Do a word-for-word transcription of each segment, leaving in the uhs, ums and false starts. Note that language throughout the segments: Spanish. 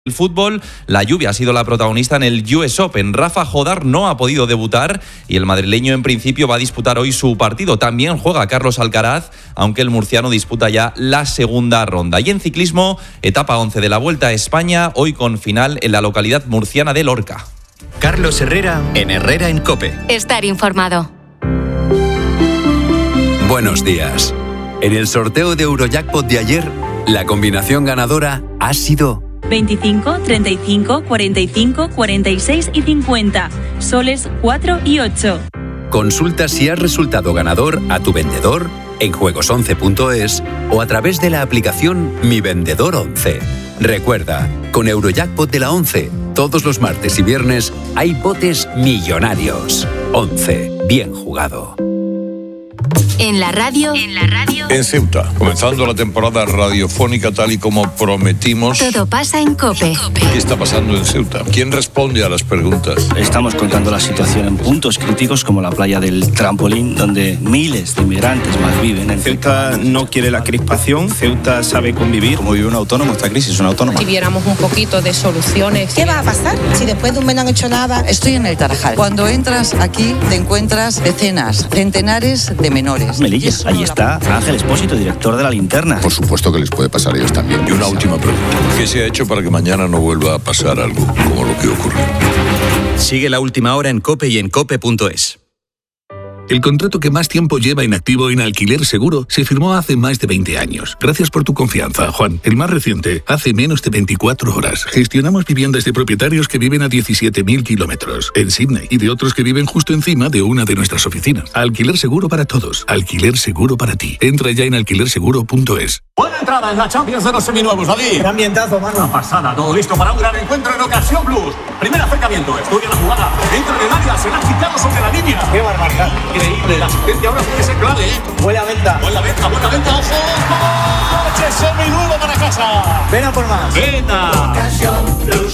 El fútbol, la lluvia ha sido la protagonista en el U S Open. Rafa Jodar no ha podido debutar y el madrileño en principio va a disputar hoy su partido. También juega Carlos Alcaraz, aunque el murciano disputa ya la segunda ronda. Y en ciclismo, etapa once de la Vuelta a España, hoy con final en la localidad murciana de Lorca. Carlos Herrera en Herrera en COPE. Estar informado. Buenos días. En el sorteo de Eurojackpot de ayer, la combinación ganadora ha sido veinticinco, treinta y cinco, cuarenta y cinco, cuarenta y seis y cincuenta. Soles cuatro y ocho. Consulta si has resultado ganador a tu vendedor en juegos once punto es o a través de la aplicación Mi Vendedor once. Recuerda, con Eurojackpot de la once, todos los martes y viernes hay botes millonarios. once. Bien jugado. En la radio, en la radio, en Ceuta, comenzando la temporada radiofónica tal y como prometimos. Todo pasa en COPE. ¿Qué está pasando en Ceuta? ¿Quién responde a las preguntas? Estamos contando la situación en puntos críticos como la playa del Trampolín, donde miles de inmigrantes más viven. En Ceuta no quiere la crispación, Ceuta sabe convivir. Como vive un autónomo, esta crisis es una autónoma. Si viéramos un poquito de soluciones. ¿Qué va a pasar si después de un mes no han hecho nada? Estoy en el Tarajal. Cuando entras aquí te encuentras decenas, centenares de menores. Melilla, ahí está Ángel Espósito, director de La Linterna. Por supuesto que les puede pasar a ellos también. Y una última pregunta. ¿Qué se ha hecho para que mañana no vuelva a pasar algo como lo que ocurrió? Sigue La Última Hora en COPE y en cope punto es. El contrato que más tiempo lleva inactivo en Alquiler Seguro se firmó hace más de veinte años. Gracias por tu confianza, Juan. El más reciente, hace menos de veinticuatro horas. Gestionamos viviendas de propietarios que viven a diecisiete mil kilómetros en Sydney y de otros que viven justo encima de una de nuestras oficinas. Alquiler Seguro para todos. Alquiler Seguro para ti. Entra ya en alquiler seguro punto es. Buena entrada en la Champions de los seminuevos, David. Gran ambientazo, mano. Una pasada, todo listo para un gran encuentro en Ocasión Plus. Primer acercamiento, estudia la jugada. Entra en el área, se la ha quitado sobre la línea. ¡Qué barbaridad! Increíble, la asistencia ahora tiene que ser clave, ¿eh? Buena venta. Buena venta, buena venta, ojo. ¡Coche seminuevo para casa! Ven a por más. ¡Venta! Ocasión Plus.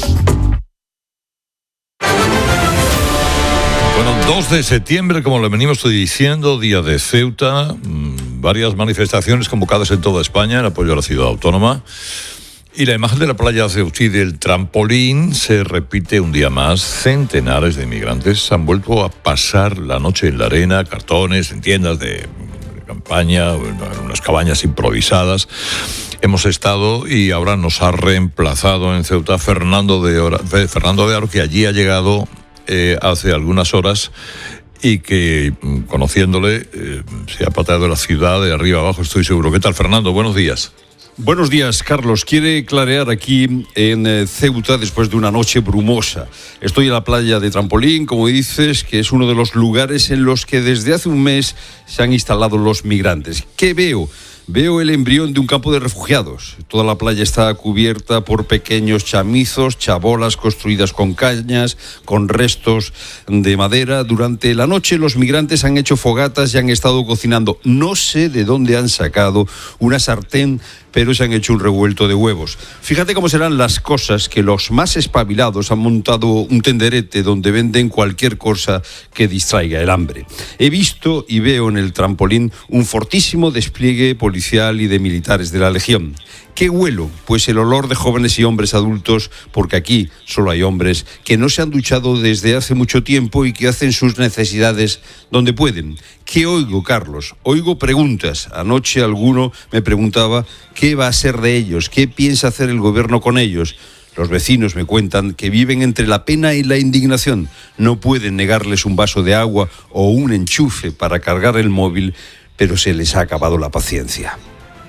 Bueno, dos de septiembre, como le venimos diciendo, día de Ceuta, mmm, varias manifestaciones convocadas en toda España en apoyo a la ciudad autónoma. Y la imagen de la playa ceutí del Trampolín se repite un día más. Centenares de inmigrantes han vuelto a pasar la noche en la arena, cartones, en tiendas de campaña, en unas cabañas improvisadas. Hemos estado y ahora nos ha reemplazado en Ceuta Fernando de Oro, Fernando de Aro, que allí ha llegado eh, hace algunas horas y que, conociéndole, eh, se ha pateado la ciudad de arriba abajo, estoy seguro. ¿Qué tal, Fernando? Buenos días. Buenos días, Carlos. Quiere clarear aquí en Ceuta después de una noche brumosa. Estoy en la playa de Trampolín, como dices, que es uno de los lugares en los que desde hace un mes se han instalado los migrantes. ¿Qué veo? Veo el embrión de un campo de refugiados. Toda la playa está cubierta por pequeños chamizos, chabolas construidas con cañas, con restos de madera. Durante la noche los migrantes han hecho fogatas y han estado cocinando. No sé de dónde han sacado una sartén, pero se han hecho un revuelto de huevos. Fíjate cómo serán las cosas que los más espabilados han montado un tenderete donde venden cualquier cosa que distraiga el hambre. He visto y veo en el Trampolín un fortísimo despliegue policial y de militares de la Legión. ¿Qué huelo? Pues el olor de jóvenes y hombres adultos, porque aquí solo hay hombres que no se han duchado desde hace mucho tiempo y que hacen sus necesidades donde pueden. ¿Qué oigo, Carlos? Oigo preguntas. Anoche alguno me preguntaba qué va a ser de ellos, qué piensa hacer el gobierno con ellos. Los vecinos me cuentan que viven entre la pena y la indignación. No pueden negarles un vaso de agua o un enchufe para cargar el móvil, pero se les ha acabado la paciencia.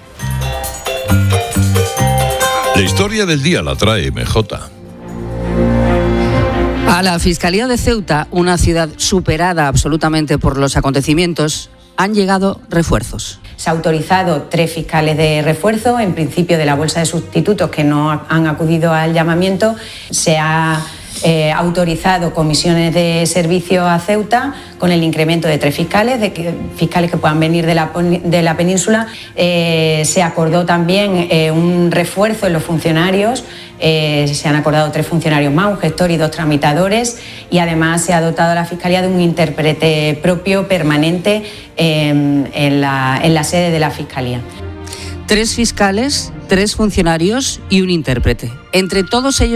La historia del día la trae M J. A la Fiscalía de Ceuta, una ciudad superada absolutamente por los acontecimientos, han llegado refuerzos. Se ha autorizado tres fiscales de refuerzo, en principio de la bolsa de sustitutos que no han acudido al llamamiento. Se ha eh, autorizado comisiones de servicio a Ceuta con el incremento de tres fiscales, de que, fiscales que puedan venir de la, de la península. Eh, se acordó también eh, un refuerzo en los funcionarios. Eh, se han acordado tres funcionarios más, un gestor y dos tramitadores, y además se ha dotado a la Fiscalía de un intérprete propio permanente eh, en, la, en la sede de la Fiscalía. Tres fiscales, tres funcionarios y un intérprete. Entre todos ellos